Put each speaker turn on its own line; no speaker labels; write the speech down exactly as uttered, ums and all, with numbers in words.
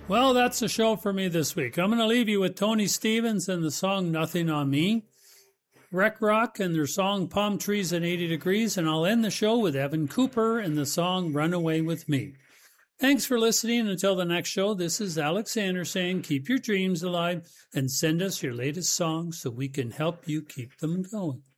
Well, that's the show for me this week. I'm going to leave you with Tony Stevens and the song Nothing on Me, Wreck Rock and their song Palm Trees and eighty degrees, and I'll end the show with Evan Cooper and the song Run Away With Me. Thanks for listening. Until the next show, this is Alexander saying keep your dreams alive and send us your latest songs so we can help you keep them going.